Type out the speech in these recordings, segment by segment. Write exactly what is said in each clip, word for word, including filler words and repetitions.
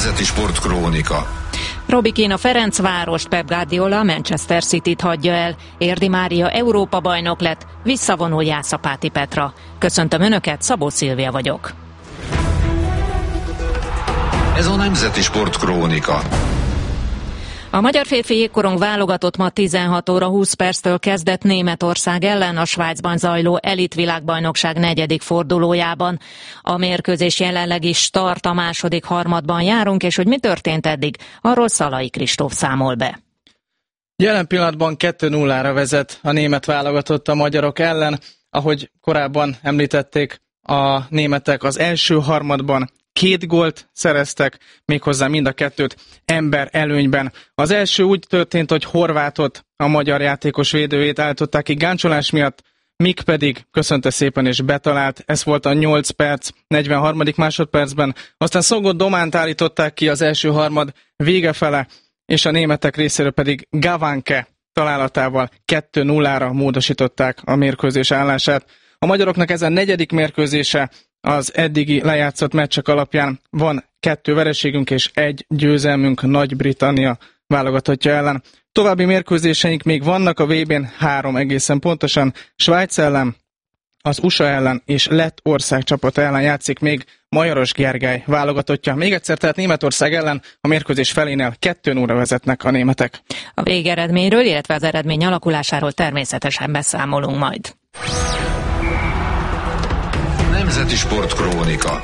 Nemzeti Sportkrónika. Robi Kína Ferencvárost, Pep Guardiola a Manchester Cityt hagyja el, Érdi Mária Európa bajnok lett, visszavonul Jászapáti Petra. Köszöntöm Önöket, Szabó Szilvia vagyok. Ez a Nemzeti Sportkrónika. A magyar férfi jégkorong válogatott ma tizenhat óra húsz perctől kezdett Németország ellen a Svájcban zajló elit világbajnokság negyedik fordulójában. A mérkőzés jelenleg is start, a második harmadban járunk, és hogy mi történt eddig, arról Szalai Kristóf számol be. Jelen pillanatban kettő nullára vezet a német válogatott a magyarok ellen. Ahogy korábban említették, a németek az első harmadban két gólt szereztek, méghozzá mind a kettőt ember előnyben. Az első úgy történt, hogy Horvátot, a magyar játékos védőjét állították ki gáncsolás miatt, Mik pedig köszönte szépen és betalált. Ez volt a nyolc perc, negyvenharmadik másodpercben. Aztán Szogott Dománt állították ki az első harmad vége fele, és a németek részéről pedig Gavánke találatával kettő nullára módosították a mérkőzés állását. A magyaroknak ez a negyedik mérkőzése. Az eddigi lejátszott meccsek alapján van kettő vereségünk és egy győzelmünk Nagy-Britannia válogatottja ellen. További mérkőzéseink még vannak a vé bén, három egészen pontosan. Svájc ellen, az u es á ellen és Lettország csapata ellen játszik még Majaros Gergely válogatottja. Még egyszer, tehát Németország ellen a mérkőzés felénél kettő nullra vezetnek a németek. A végeredményről, illetve az eredmény alakulásáról természetesen beszámolunk majd. Nemzeti Sportkrónika.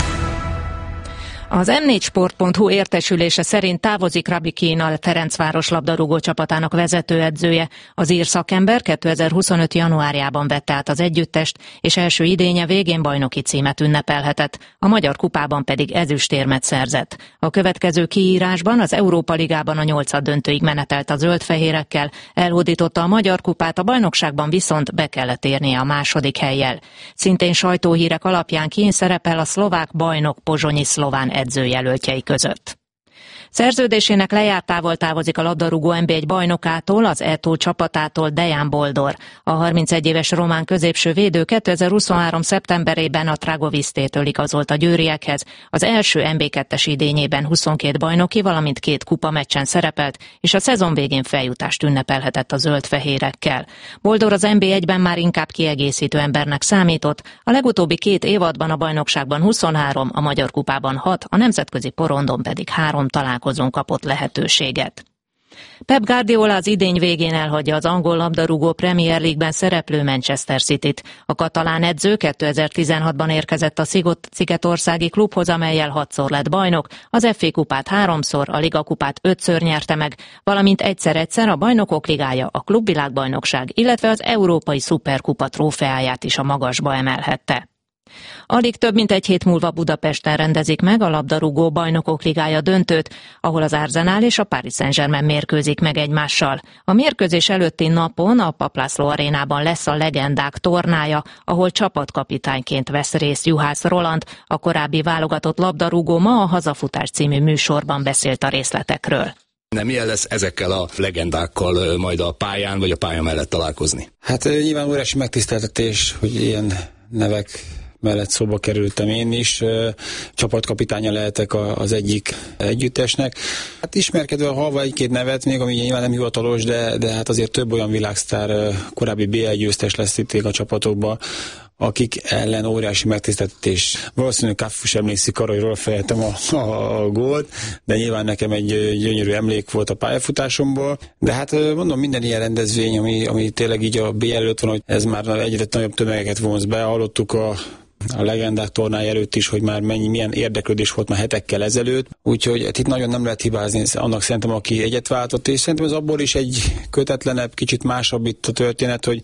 Az em négy sport pont hu értesülése szerint távozik Robi Kína Ferencváros labdarúgó csapatának vezetőedzője. Az ír szakember kétezer-huszonöt januárjában vette át az együttest, és első idénye végén bajnoki címet ünnepelhetett, a Magyar Kupában pedig ezüstérmet szerzett. A következő kiírásban az Európa Ligában a nyolcaddöntőig menetelt a zöld-fehérekkel, elhódította a Magyar Kupát, a bajnokságban viszont be kellett érnie a második hellyel. Szintén sajtóhírek alapján Kín szerepel a szlovák bajnok Pozsonyi Szlován edzőjelöltjei között. Szerződésének lejártával távozik a labdarúgó en bé egy bajnokától, az é té o csapatától Dejan Boldor. A harmincegy éves román középső védő kétezer-huszonhárom szeptemberében a Dragovisztétől igazolt a győriekhez. Az első en bé kettes idényében huszonkét bajnoki, valamint két kupameccsen szerepelt, és a szezon végén feljutást ünnepelhetett a zöld-fehérekkel. Boldor az en bé egyben már inkább kiegészítő embernek számított, a legutóbbi két évadban a bajnokságban huszonhárom, a Magyar Kupában hat, a nemzetközi porondon pedig három találkozón kapott lehetőséget. Pep Guardiola az idény végén elhagyja az angol labdarúgó Premier League-ben szereplő Manchester Cityt. A katalán edző kétezer-tizenhatban érkezett a szigetországi klubhoz, amellyel hatszor lett bajnok, az ef á kupát háromszor, a Liga kupát ötször nyerte meg, valamint egyszer-egyszer a Bajnokok Ligája, a klubvilágbajnokság, illetve az Európai Szuperkupa trófeáját is a magasba emelhette. Alig több mint egy hét múlva Budapesten rendezik meg a labdarúgó Bajnokok Ligája döntőt, ahol az Arsenal és a Paris Saint-Germain mérkőzik meg egymással. A mérkőzés előtti napon a Papp László arénában lesz a legendák tornája, ahol csapatkapitányként vesz részt Juhász Roland, a korábbi válogatott labdarúgó ma a Hazafutás című műsorban beszélt a részletekről. Nem, milyen lesz ezekkel a legendákkal majd a pályán, vagy a pálya mellett találkozni? Hát nyilván óriási megtiszteltetés, hogy ilyen nevek mellett szóba kerültem én is. Csapatkapitánya lehetek az egyik együttesnek. Hát ismerkedve halva egy-két nevet, még ami nyilván nem hivatalos, de, de hát azért több olyan világsztár, korábbi bé el győztes lesz itt a csapatokban, akik ellen óriási megtiszteltetés. Valószínűleg Káfus emlékszik arra, hogy róla fejeltem a, a, a gólt, de nyilván nekem egy gyönyörű emlék volt a pályafutásomból. De hát mondom, minden ilyen rendezvény, ami, ami tényleg így a bé el előtt van, hogy ez már egyre nagyobb tömegeket vonz be. Hallottuk a a legendák tornája előtt is, hogy már mennyi, milyen érdeklődés volt már hetekkel ezelőtt, úgyhogy itt nagyon nem lehet hibázni annak szerintem, aki egyet váltott, és szerintem ez abból is egy kötetlenebb, kicsit másabb itt a történet, hogy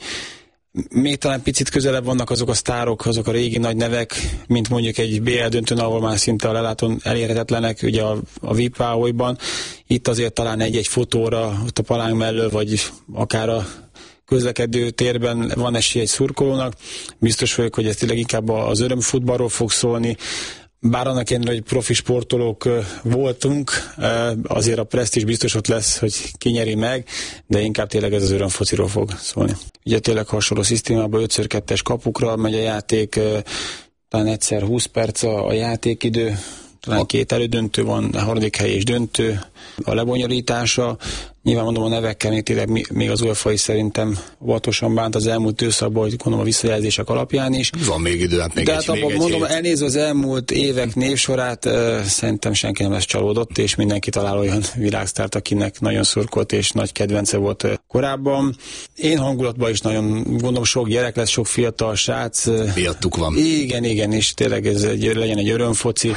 még talán picit közelebb vannak azok a sztárok, azok a régi nagy nevek, mint mondjuk egy bé el döntőn, ahol már szinte a lelátón elérhetetlenek, ugye a, a vé i pé Váholyban. Itt azért talán egy-egy fotóra, ott a palánk mellől, vagy akár a közlekedő térben van esély egy szurkolónak. Biztos vagyok, hogy ez tényleg inkább az örömfutballról fog szólni. Bár annak ellenére, hogy profi sportolók voltunk, azért a presztízs biztos ott lesz, hogy ki nyeri meg, de inkább tényleg ez az örömfociról fog szólni. Ugye tényleg hasonló szisztémában öt kettes kapukra megy a játék, talán egyszer húsz perc a játékidő, talán két elődöntő van, a harmadik hely és döntő a lebonyolítása. Nyilván mondom, a nevekkel még tényleg még az UEFA is szerintem óvatosan bánt az elmúlt időszakban, hogy gondolom a visszajelzések alapján is. Van még idő, hát még De egy, hát még abban egy mondom, hét. elnézve az elmúlt évek névsorát, uh, szerintem senki nem lesz csalódott, és mindenki talál olyan világsztárt, akinek nagyon szurkolt és nagy kedvence volt uh, korábban. Én hangulatban is nagyon gondolom, sok gyerek lesz, sok fiatal srác. Uh, Miattuk van. Igen, igen, és tényleg ez egy, legyen egy örömfoci.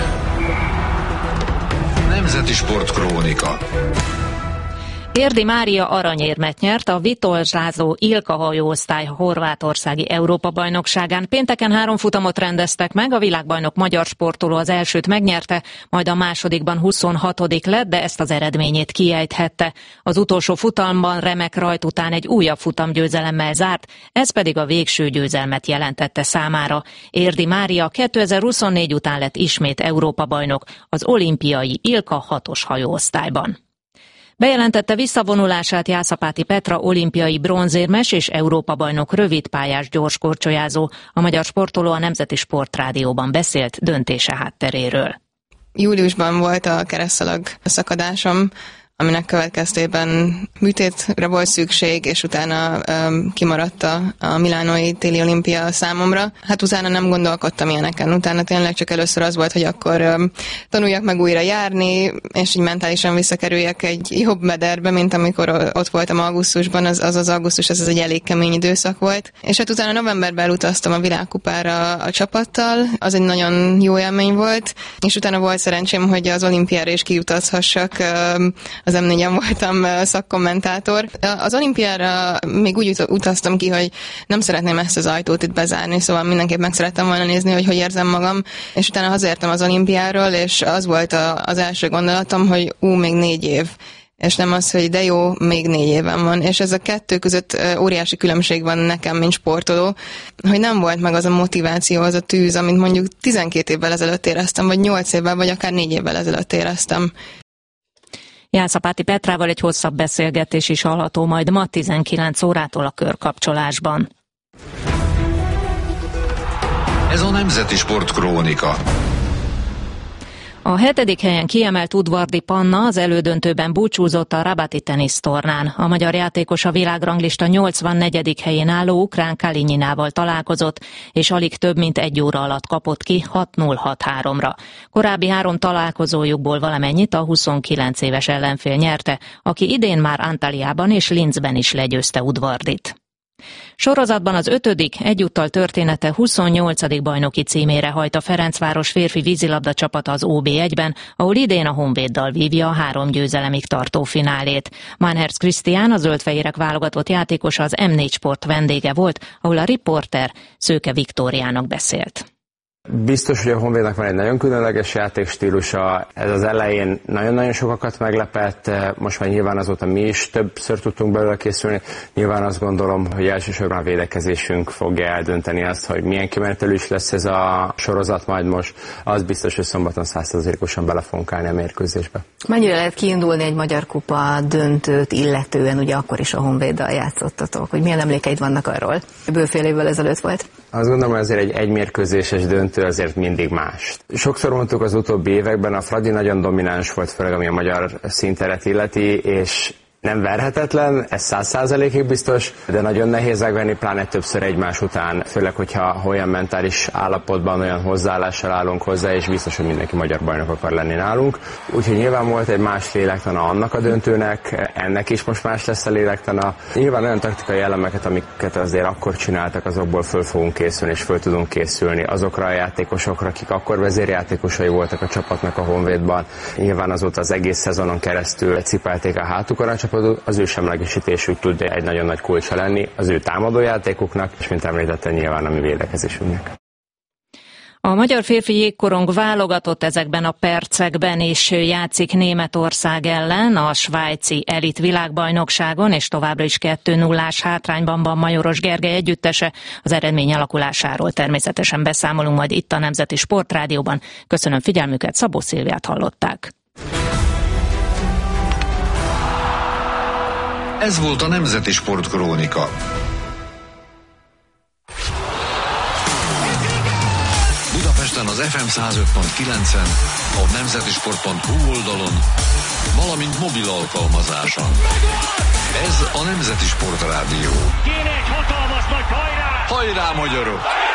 Nemzeti Sportkrónika. Érdi Mária aranyérmet nyert a Vitolzsázó Ilka hajóosztály horvátországi Európa-bajnokságán. Pénteken három futamot rendeztek meg, a világbajnok magyar sportoló az elsőt megnyerte, majd a másodikban huszonhatodik lett, de ezt az eredményét kiejthette. Az utolsó futamban remek rajt után egy újabb futamgyőzelemmel zárt, ez pedig a végső győzelmet jelentette számára. Érdi Mária kétezer-huszonnégy után lett ismét Európa-bajnok az olimpiai Ilka hatos hajóosztályban. Bejelentette visszavonulását Jászapáti Petra, olimpiai bronzérmes és Európa-bajnok rövidpályás gyorskorcsolyázó. A magyar sportoló a Nemzeti Sportrádióban beszélt döntése hátteréről. Júliusban volt a keresztszalag szakadásom, aminek következtében műtétre volt szükség, és utána um, kimaradt a, a milánói téli olimpia számomra. Hát utána nem gondolkodtam ilyeneken. Utána tényleg csak először az volt, hogy akkor um, tanuljak meg újra járni, és így mentálisan visszakerüljek egy jobb mederbe, mint amikor ott voltam augusztusban. Az az, az augusztus, ez, ez egy elég kemény időszak volt. És hát utána novemberben elutaztam a világkupára a csapattal. Az egy nagyon jó élmény volt, és utána volt szerencsém, hogy az olimpiára is kijutazhassak. Um, az em négyen voltam szakkommentátor. Az olimpiára még úgy utaztam ki, hogy nem szeretném ezt az ajtót itt bezárni, szóval mindenképp meg szerettem volna nézni, hogy hogy érzem magam, és utána hazértem az olimpiáról, és az volt a, az első gondolatom, hogy ú, még négy év. És nem az, hogy de jó, még négy éven van. És ez a kettő között óriási különbség van nekem, mint sportoló, hogy nem volt meg az a motiváció, az a tűz, amit mondjuk tizenkét évvel ezelőtt éreztem, vagy nyolc évvel, vagy akár négy évvel ezelőtt éreztem. Jászapáti Petrával egy hosszabb beszélgetés is hallható majd ma tizenkilenc órától a körkapcsolásban. Ez a Nemzeti Sportkrónika. A hetedik helyen kiemelt Udvardi Panna az elődöntőben búcsúzott a Rabati tenisztornán. A magyar játékos a világranglista nyolcvannegyedik helyén álló ukrán Kalinyinával találkozott, és alig több mint egy óra alatt kapott ki hat null hat háromra. Korábbi három találkozójukból valamennyit a huszonkilenc éves ellenfél nyerte, aki idén már Antalyában és Linzben is legyőzte Udvardit. Sorozatban az ötödik, egyúttal története huszonnyolcadik bajnoki címére hajt a Ferencváros férfi vízilabda csapata az o bé egyben, ahol idén a Honvéddal vívja a három győzelemig tartó finálét. Mannherz Krisztián, a zöldfehérek válogatott játékosa az em négy Sport vendége volt, ahol a riporter Szőke Viktóriának beszélt. Biztos, hogy a Honvédnak van egy nagyon különleges játékstílusa, ez az elején nagyon-nagyon sokakat meglepett, most már nyilván azóta mi is többször tudtunk belőle készülni, nyilván azt gondolom, hogy elsősorban a védekezésünk fogja eldönteni azt, hogy milyen kimenetelő is lesz ez a sorozat majd most, az biztos, hogy szombaton száz százalékosan bele fogunk állni a mérkőzésbe. Mennyire lehet kiindulni egy magyar kupa döntőt illetően, ugye akkor is a Honvéddal játszottatok, hogy milyen emlékeid vannak arról? Bőfél évvel ezelőtt volt. Azt gondolom, hogy azért egy egymérkőzéses döntő azért mindig más. Sokszor mondtuk az utóbbi években, a Fradi nagyon domináns volt, főleg ami a magyar színteret illeti, és nem verhetetlen, ez száz százalékig biztos, de nagyon nehéz megvenni, pláne többször egymás után, főleg, hogyha olyan mentális állapotban, olyan hozzáállással állunk hozzá, és biztos, hogy mindenki magyar bajnok akar lenni nálunk. Úgyhogy nyilván volt egy más lélektana annak a döntőnek, ennek is most más lesz a lélektana. Nyilván olyan taktikai elemeket, amiket azért akkor csináltak, azokból föl fogunk készülni, és föl tudunk készülni azokra a játékosokra, akik akkor vezérjátékosai voltak a csapatnak a Honvédban. Nyilván azóta az egész szezonon keresztül cipelték a hátukon a csapat, az ő semlegesítésük tud egy nagyon nagy kulcsa lenni az ő támadójátékuknak, és mint említettem, nyilván a mi védekezésünknek. A magyar férfi jégkorong válogatott ezekben a percekben is játszik Németország ellen a svájci elit világbajnokságon, és továbbra is kettő nullás hátrányban van Majoros Gergely együttese. Az eredmény alakulásáról természetesen beszámolunk majd itt a Nemzeti Sportrádióban. Köszönöm figyelmüket, Szabó Szilviát hallották. Ez volt a Nemzeti Sportkrónika. Budapesten az ef em száz öt pont kilencen, a nemzetisport pont hu oldalon, valamint mobil alkalmazáson. Ez a Nemzeti Sport Rádió. Kéne egy hatalmas nagy hajrá! Hajrá, magyarok!